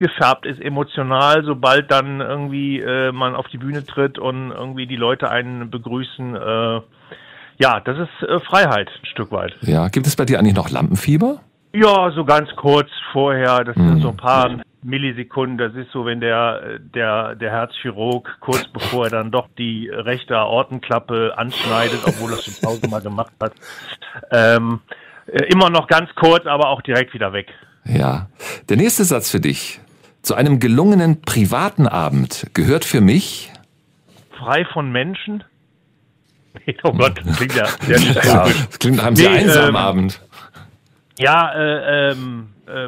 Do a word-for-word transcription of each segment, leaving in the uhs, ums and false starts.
gefärbt ist, emotional, sobald dann irgendwie äh, man auf die Bühne tritt und irgendwie die Leute einen begrüßen. Äh, ja, das ist äh, Freiheit ein Stück weit. Ja, gibt es bei dir eigentlich noch Lampenfieber? Ja, so ganz kurz vorher, das Mhm. sind so ein paar Millisekunden, das ist so, wenn der, der, der Herzchirurg kurz bevor er dann doch die rechte Aortenklappe anschneidet, obwohl er es schon tausendmal gemacht hat, ähm, äh, immer noch ganz kurz, aber auch direkt wieder weg. Ja. Der nächste Satz für dich. Zu einem gelungenen privaten Abend gehört für mich... Frei von Menschen? Oh Gott, das klingt ja sehr Ja, das klingt nach einem sehr Nee, einsamen ähm, Abend. Ja, äh, ähm, äh,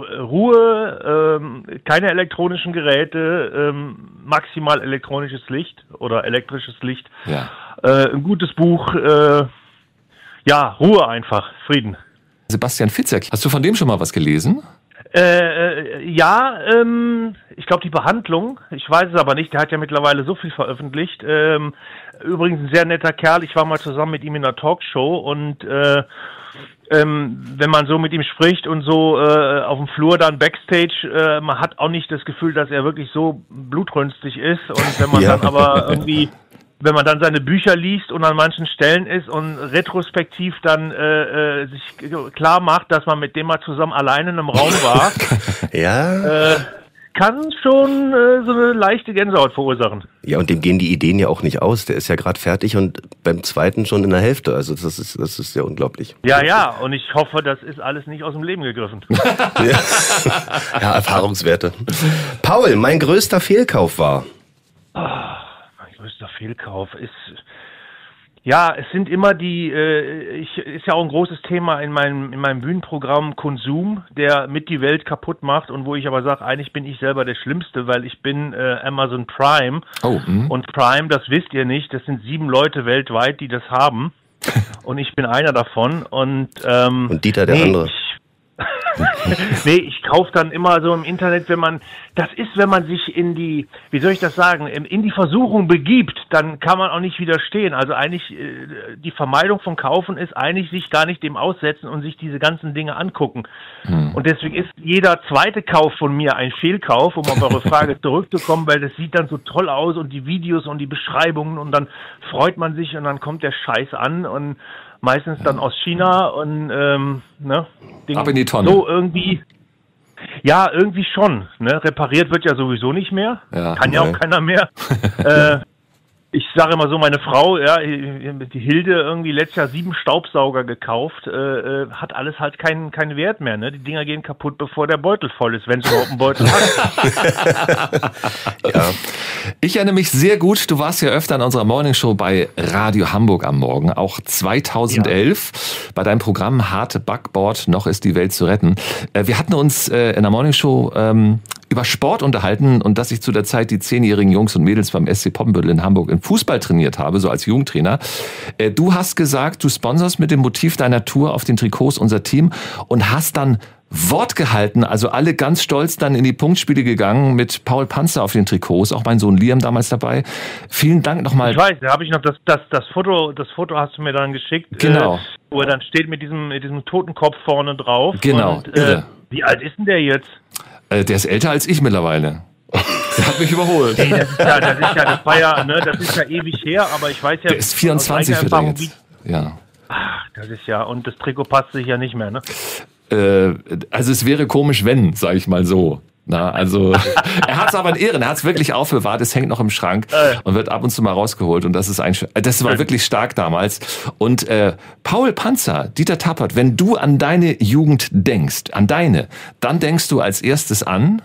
Ruhe, ähm, keine elektronischen Geräte, ähm, maximal elektronisches Licht oder elektrisches Licht, Ja. äh, ein gutes Buch, äh, ja, Ruhe einfach, Frieden. Sebastian Fitzek, hast du von dem schon mal was gelesen? Äh, äh, ja, ähm, ich glaube die Behandlung, ich weiß es aber nicht, der hat ja mittlerweile so viel veröffentlicht. Ähm, übrigens ein sehr netter Kerl, ich war mal zusammen mit ihm in einer Talkshow und äh, ähm, wenn man so mit ihm spricht und so äh, auf dem Flur dann Backstage, äh, man hat auch nicht das Gefühl, dass er wirklich so blutrünstig ist und wenn man Ja. dann aber irgendwie wenn man dann seine Bücher liest und an manchen Stellen ist und retrospektiv dann äh, äh, sich klar macht, dass man mit dem mal zusammen alleine in einem Raum war, Ja. äh, kann schon äh, so eine leichte Gänsehaut verursachen. Ja, und dem gehen die Ideen ja auch nicht aus. Der ist ja gerade fertig und beim zweiten schon in der Hälfte. Also das ist, das ist ja unglaublich. Ja, ja, und ich hoffe, das ist alles nicht aus dem Leben gegriffen. Ja, ja, Erfahrungswerte. Paul, mein größter Fehlkauf war. Mein größter Fehlkauf ist, ja, es sind immer die, äh, ich, ist ja auch ein großes Thema in meinem, in meinem Bühnenprogramm Konsum, der mit die Welt kaputt macht und wo ich aber sage, eigentlich bin ich selber der Schlimmste, weil ich bin äh, Amazon Prime Oh, hm. und Prime, das wisst ihr nicht, das sind sieben Leute weltweit, die das haben und ich bin einer davon und ähm, Und Dieter der nee, andere. Ich, nee, ich kaufe dann immer so im Internet, wenn man, das ist, wenn man sich in die, wie soll ich das sagen, in die Versuchung begibt, dann kann man auch nicht widerstehen. Also eigentlich, äh, die Vermeidung von Kaufen ist eigentlich sich gar nicht dem aussetzen und sich diese ganzen Dinge angucken. Hm. Und deswegen ist jeder zweite Kauf von mir ein Fehlkauf, um auf eure Frage zurückzukommen, weil das sieht dann so toll aus und die Videos und die Beschreibungen und dann freut man sich und dann kommt der Scheiß an und meistens dann aus China und ähm, ne, Ding, Ab in die Tonne. so irgendwie, ja, irgendwie schon. Ne? Repariert wird ja sowieso nicht mehr, Ja, kann ja nee. auch keiner mehr. äh, ich sage immer so, meine Frau, ja, die Hilde irgendwie letztes Jahr sieben Staubsauger gekauft, äh, äh, hat alles halt keinen keinen Wert mehr. Ne? Die Dinger gehen kaputt, bevor der Beutel voll ist, wenn es überhaupt einen Beutel hat. Ja. Ich erinnere mich sehr gut, du warst ja öfter in unserer Morningshow bei Radio Hamburg am Morgen, auch zweitausendelf, bei deinem Programm Harte Backbord, noch ist die Welt zu retten. Äh, Wir hatten uns äh, in der Morningshow ähm, über Sport unterhalten und dass ich zu der Zeit die zehnjährigen Jungs und Mädels beim S C Poppenbüttel in Hamburg im Fußball trainiert habe, so als Jugendtrainer. Äh, Du hast gesagt, du sponsorst mit dem Motiv deiner Tour auf den Trikots unser Team und hast dann Wort gehalten, also alle ganz stolz dann in die Punktspiele gegangen mit Paul Panzer auf den Trikots, auch mein Sohn Liam damals dabei. Vielen Dank nochmal. Ich weiß, da habe ich noch das, das, das Foto, das Foto hast du mir dann geschickt, Genau. äh, wo er dann steht mit diesem, mit diesem Totenkopf vorne drauf. Genau, Und, äh, irre. wie alt ist denn der jetzt? Äh, Der ist älter als ich mittlerweile. Der hat mich überholt. Ey, das ist ja, das ist ja, das war ja, ne, das ist ja ewig her, aber ich weiß ja. Der ist vierundzwanzig aus wird eigener er Erfahrung, jetzt. Ja. wie- Ach, das ist ja, und das Trikot passt sich ja nicht mehr, ne? Äh, Also es wäre komisch, wenn, sag ich mal so. Na, also er hat es aber in Ehren, er hat es wirklich aufbewahrt, es hängt noch im Schrank und wird ab und zu mal rausgeholt und das ist ein, das war wirklich stark damals. Und äh, Paul Panzer, Dieter Tappert, wenn du an deine Jugend denkst, an deine, dann denkst du als erstes an?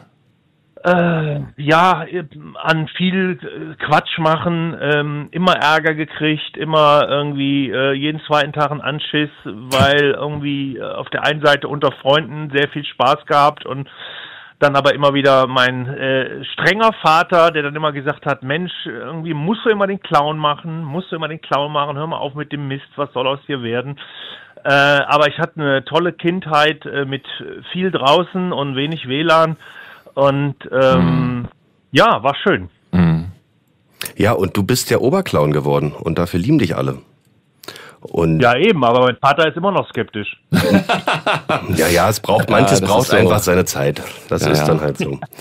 Äh, ja, an viel äh, Quatsch machen, ähm, immer Ärger gekriegt, immer irgendwie äh, jeden zweiten Tag einen Anschiss, weil irgendwie äh, auf der einen Seite unter Freunden sehr viel Spaß gehabt und dann aber immer wieder mein äh, strenger Vater, der dann immer gesagt hat, Mensch, irgendwie musst du immer den Clown machen, musst du immer den Clown machen, hör mal auf mit dem Mist, was soll aus dir werden? Äh, aber ich hatte eine tolle Kindheit äh, mit viel draußen und wenig W L A N. Und ähm, mm. ja, war schön. Mm. Ja, und du bist ja Oberclown geworden und dafür lieben dich alle. Und ja, eben, aber mein Vater ist immer noch skeptisch. ja, ja, es braucht, manches ja, braucht so. einfach seine Zeit. Das ja, ist ja. dann halt so.